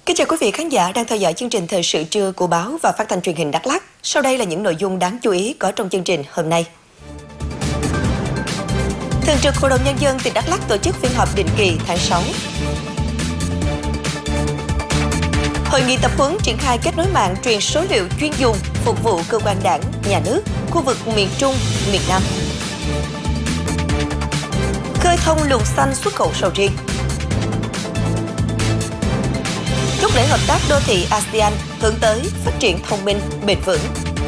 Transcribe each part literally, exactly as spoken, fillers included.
Kính chào quý vị khán giả đang theo dõi chương trình Thời sự trưa của báo và Phát thanh truyền hình Đắk Lắk. Sau đây là những nội dung đáng chú ý có trong chương trình hôm nay. Thường trực Hội đồng Nhân dân tỉnh Đắk Lắk tổ chức phiên họp định kỳ tháng sáu. Hội nghị tập huấn triển khai kết nối mạng truyền số liệu chuyên dùng phục vụ cơ quan đảng, nhà nước, khu vực miền Trung, miền Nam. Khơi thông luồng xanh xuất khẩu sầu riêng. Thúc đẩy hợp tác đô thị a sê an hướng tới phát triển thông minh, bền vững.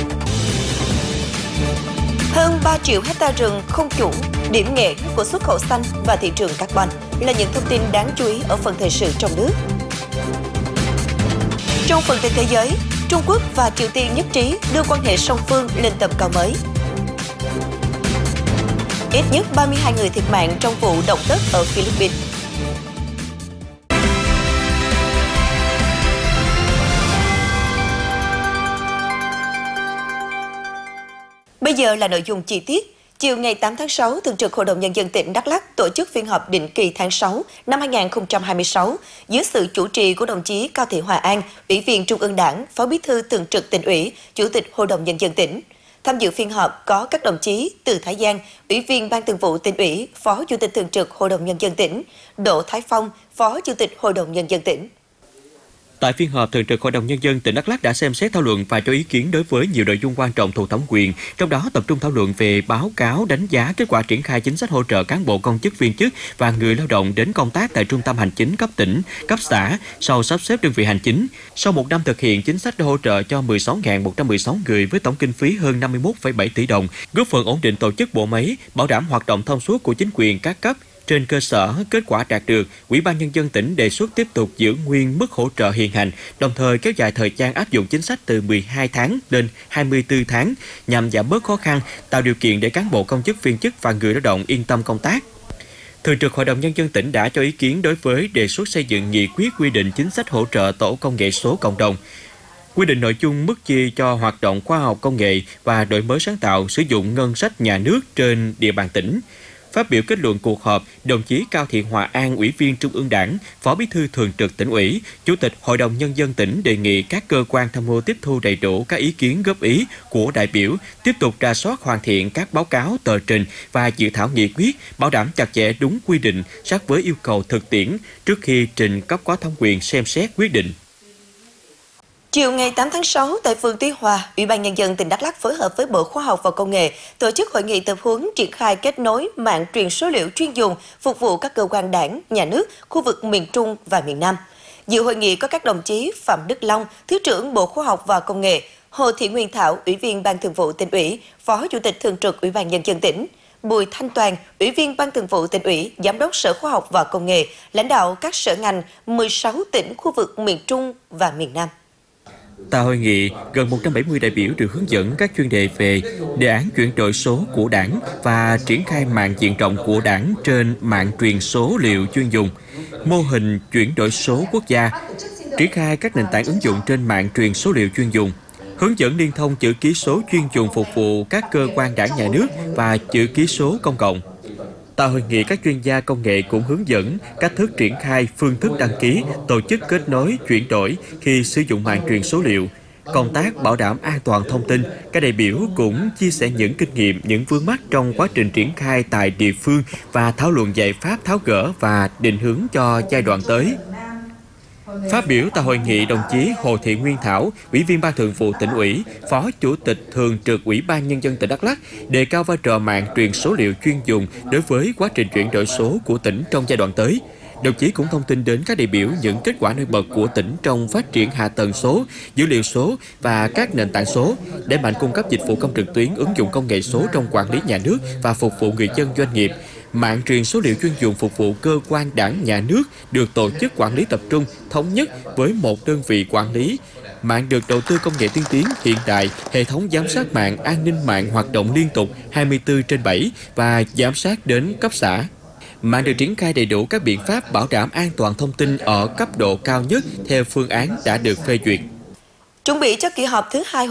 Hơn ba triệu hecta rừng không chủ, điểm nghẽn của xuất khẩu xanh và thị trường carbon là những thông tin đáng chú ý ở phần thời sự trong nước. Trong phần tin thế giới, Trung Quốc và Triều Tiên nhất trí đưa quan hệ song phương lên tầm cao mới. Ít nhất ba mươi hai người thiệt mạng trong vụ động đất ở Philippines. Bây giờ là nội dung chi tiết. Chiều ngày tám tháng sáu, Thường trực Hội đồng Nhân dân tỉnh Đắk Lắk tổ chức phiên họp định kỳ tháng sáu năm hai nghìn không trăm hai mươi sáu dưới sự chủ trì của đồng chí Cao Thị Hòa An, Ủy viên Trung ương Đảng, Phó Bí thư Thường trực Tỉnh ủy, Chủ tịch Hội đồng Nhân dân tỉnh. Tham dự phiên họp có các đồng chí Từ Thái Giang, Ủy viên Ban Thường vụ Tỉnh ủy, Phó Chủ tịch Thường trực Hội đồng Nhân dân tỉnh, Đỗ Thái Phong, Phó Chủ tịch Hội đồng Nhân dân tỉnh. Tại phiên họp, Thường trực Hội đồng Nhân dân tỉnh Đắk Lắk đã xem xét thảo luận và cho ý kiến đối với nhiều nội dung quan trọng thuộc thẩm quyền, trong đó tập trung thảo luận về báo cáo đánh giá kết quả triển khai chính sách hỗ trợ cán bộ công chức viên chức và người lao động đến công tác tại trung tâm hành chính cấp tỉnh, cấp xã sau sắp xếp đơn vị hành chính. Sau một năm thực hiện chính sách hỗ trợ cho mười sáu nghìn một trăm mười sáu người với tổng kinh phí hơn năm mươi mốt phẩy bảy tỷ đồng, góp phần ổn định tổ chức bộ máy, bảo đảm hoạt động thông suốt của chính quyền các cấp. Trên cơ sở kết quả đạt được, Ủy ban Nhân dân tỉnh đề xuất tiếp tục giữ nguyên mức hỗ trợ hiện hành, đồng thời kéo dài thời gian áp dụng chính sách từ mười hai tháng lên hai mươi tư tháng nhằm giảm bớt khó khăn, tạo điều kiện để cán bộ công chức viên chức và người lao động yên tâm công tác. Thường trực Hội đồng Nhân dân tỉnh đã cho ý kiến đối với đề xuất xây dựng nghị quyết quy định chính sách hỗ trợ tổ công nghệ số cộng đồng, quy định nội dung mức chi cho hoạt động khoa học công nghệ và đổi mới sáng tạo sử dụng ngân sách nhà nước trên địa bàn tỉnh. Phát biểu kết luận cuộc họp, đồng chí Cao Thị Hòa An, Ủy viên Trung ương Đảng, Phó Bí thư Thường trực Tỉnh ủy, Chủ tịch Hội đồng Nhân dân tỉnh đề nghị các cơ quan tham mưu tiếp thu đầy đủ các ý kiến góp ý của đại biểu, tiếp tục rà soát hoàn thiện các báo cáo, tờ trình và dự thảo nghị quyết, bảo đảm chặt chẽ đúng quy định, sát với yêu cầu thực tiễn trước khi trình cấp có thẩm quyền xem xét quyết định. Chiều ngày tám tháng sáu, tại phường Tuy Hòa, Ủy ban Nhân dân tỉnh Đắk Lắk phối hợp với Bộ Khoa học và Công nghệ tổ chức hội nghị tập huấn triển khai kết nối mạng truyền số liệu chuyên dùng phục vụ các cơ quan đảng, nhà nước, khu vực miền Trung và miền Nam. Dự hội nghị có các đồng chí Phạm Đức Long, Thứ trưởng Bộ Khoa học và Công nghệ, Hồ Thị Nguyên Thảo, Ủy viên Ban Thường vụ Tỉnh ủy, Phó Chủ tịch Thường trực Ủy ban Nhân dân tỉnh, Bùi Thanh Toàn, Ủy viên Ban Thường vụ Tỉnh ủy, Giám đốc Sở Khoa học và Công nghệ, lãnh đạo các sở ngành mười sáu tỉnh khu vực miền Trung và miền Nam. Tại hội nghị, gần một trăm bảy mươi đại biểu được hướng dẫn các chuyên đề về đề án chuyển đổi số của Đảng và triển khai mạng diện rộng của Đảng trên mạng truyền số liệu chuyên dùng, mô hình chuyển đổi số quốc gia, triển khai các nền tảng ứng dụng trên mạng truyền số liệu chuyên dùng, hướng dẫn liên thông chữ ký số chuyên dùng phục vụ các cơ quan đảng nhà nước và chữ ký số công cộng. Tại hội nghị, các chuyên gia công nghệ cũng hướng dẫn cách thức triển khai, phương thức đăng ký, tổ chức kết nối, chuyển đổi khi sử dụng mạng truyền số liệu, công tác bảo đảm an toàn thông tin. Các đại biểu cũng chia sẻ những kinh nghiệm, những vướng mắc trong quá trình triển khai tại địa phương và thảo luận giải pháp tháo gỡ và định hướng cho giai đoạn tới. Phát biểu tại hội nghị, đồng chí Hồ Thị Nguyên Thảo, Ủy viên Ban Thường vụ Tỉnh ủy, Phó Chủ tịch Thường trực Ủy ban Nhân dân tỉnh Đắk Lắk đề cao vai trò mạng truyền số liệu chuyên dùng đối với quá trình chuyển đổi số của tỉnh trong giai đoạn tới. Đồng chí cũng thông tin đến các đại biểu những kết quả nổi bật của tỉnh trong phát triển hạ tầng số, dữ liệu số và các nền tảng số, đẩy mạnh cung cấp dịch vụ công trực tuyến, ứng dụng công nghệ số trong quản lý nhà nước và phục vụ người dân doanh nghiệp. Mạng truyền số liệu chuyên dùng phục vụ cơ quan đảng nhà nước được tổ chức quản lý tập trung, thống nhất với một đơn vị quản lý. Mạng được đầu tư công nghệ tiên tiến, hiện đại, hệ thống giám sát mạng, an ninh mạng hoạt động liên tục hai mươi tư trên bảy và giám sát đến cấp xã. Mạng được triển khai đầy đủ các biện pháp bảo đảm an toàn thông tin ở cấp độ cao nhất theo phương án đã được phê duyệt. Chuẩn bị cho kỳ họp thứ hai